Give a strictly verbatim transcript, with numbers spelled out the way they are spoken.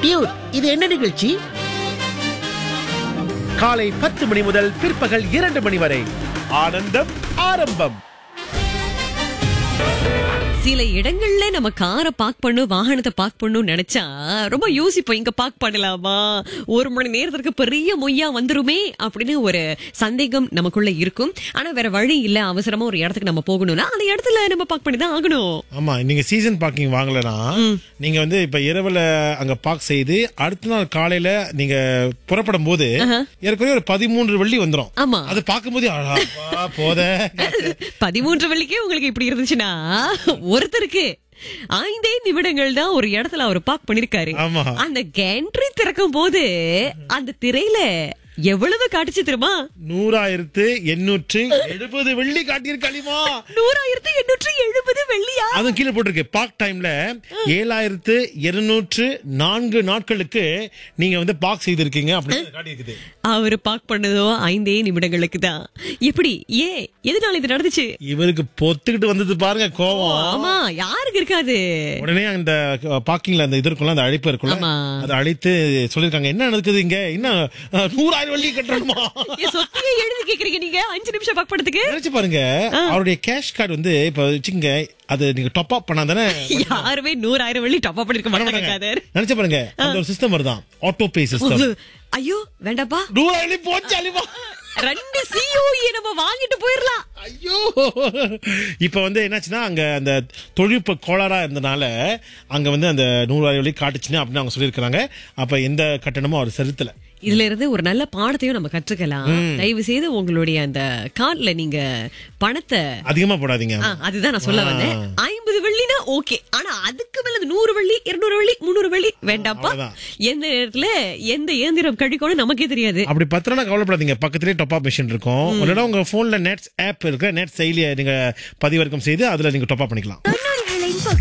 Dude, இது என்ன நிகழ்ச்சி? காலை பத்து மணி முதல் பிற்பகல் இரண்டு மணி வரை ஆனந்தம் ஆரம்பம். சில இடங்கள்ல நம்ம காரை பார்க் பண்ணும், வாகனத்தை பார்க் பண்ணும் நினைச்சா ரொம்ப யோசிப்போம். இங்க பார்க் பண்ணலாமா, ஒரு மணி நேரத்திற்கு பெரிய மொய்யா வந்துருமே அப்படின்னு ஒரு சந்தேகம் நமக்குள்ள இருக்கும். ஆனா வேற வழி இல்ல, அவசரமா ஒரு இடத்துக்கு நம்ம போகணும்னா அந்த இடத்துல நம்ம பார்க் பண்ணி தான் ஆகணும். ஆமா, நீங்க சீசன் பார்க்கிங் வாங்கலனா நீங்க வந்து இப்ப இரவுல அங்க பார்க் செய்து அடுத்த நாள் காலையில நீங்க புறப்படும் போது ஏற்கனவே ஒரு பதிமூன்று வெள்ளி வந்துரும். ஆமா, அது பார்க்கும்போது போத பதிமூன்று வெள்ளிக்கே உங்களுக்கு இப்படி இருந்துச்சுன்னா ஒருத்தருக்கு ஐந்தே நிமிடங்கள் தான் ஒரு இடத்துல அவர் பார்க் பண்ணிருக்காரு. அந்த கேண்ட்ரி திறக்கும் போது அந்த திரையில எவ்வளவு காட்டுச்சு தெரியுமா? நூறாயிரத்து எண்ணூற்று எழுபது வெள்ளி காட்டியிருக்காளிமா. நூறாயிரத்து எண்ணூற்று எழுபது வெள்ளியா? அதுவும் கீழே போட்டிருக்கு பார்க் டைம்ல ஏழாயிரத்து இருநூற்று நான்கு நாட்களுக்கு நீங்க வந்து பார்க் செய்திருக்கீங்க அப்படின்னு காட்டியிருக்குது. அவரு பார்க் பண்ணதோ ஐந்தே நிமிடங்களுக்கு தான். எப்படி, ஏ எதனால இது நடந்துச்சு? இவருக்கு பொத்துக்கிட்டு வந்தது பாருங்க கோவம். ஆமா, யாருக்கு இருக்காது? உடனே அந்த பார்க்கிங்ல அந்த இது இருக்கும்ல, அந்த அழைப்பு இருக்கும்ல, அதை அழைத்து சொல்லிருக்காங்க என்ன நடக்குது இங்க, இன்னும் நூறாயிரம் வெள்ளி கட்டணுமா? சொத்தையே எழுதி கேக்குறீங்க நீங்க அஞ்சு நிமிஷம் பார்க் பண்ணதுக்கு? நினைச்சு பாருங்க, அவருடைய கேஷ் கார்டு வந்து இப்ப வச்சுங்க, அது நீங்க டாப் அப் பண்ணாதானே யாருமே நூறாயிரம் வெள்ளி டாப் அப் பண்ணிருக்க மாட்டாங்க. நினைச்சு பாருங்க, அந்த ஒரு சிஸ்டம் வருதான், ஆட்டோ பே சிஸ்டம். ஐயோ வேண்டாப்பா, நூறாயிரம் வெள்ளி போச்சு அலிமா. ரெண்டு சிஓஏ நம்ம வாங்கிட்டு போயிரலாம். ஐயோ, இப்ப வந்து என்னாச்சுன்னா அங்க அந்த தொழில்நுட்ப கோளாறா இருந்தனால அங்க வந்து அந்த நூறாயிரம் வெள்ளி காட்டுச்சுன்னு அப்படின்னு அவங்க சொல்லியிருக்காங்க. அப்ப எந்த கட்டணமும் அவர் செலுத்தல. இதுல இருந்து ஒரு நல்ல பாடத்தையும் நம்ம கற்றுக்கலாம். தயவு செய்து உங்களுடைய அந்த கார்ட்ல நீங்க பணத்தை அதிகமா போடாதீங்க. அதுதான் நான் சொல்ல வந்தேன். ஐம்பது வெள்ளினா ஓகே, ஆனா அதுக்கு மேல நூறு வெள்ளி, இருநூறு வெள்ளி, முன்னூறு வெள்ளி வேண்டாப்பா. எந்த நேரத்துல எந்த இயந்திரம் கழிக்கணும் நமக்கே தெரியாது. அப்படி பத்திரம்னா கவலைப்படாதீங்க, பக்கத்திலேயே டாப் அப் மிஷின் இருக்கும். இல்லைன்னா உங்க போன்ல நெட் ஆப் இருக்கு, நெட் செயலியை நீங்க பதிவிறக்கம் செய்து அதுல நீங்க டாப் அப் பண்ணிக்கலாம்.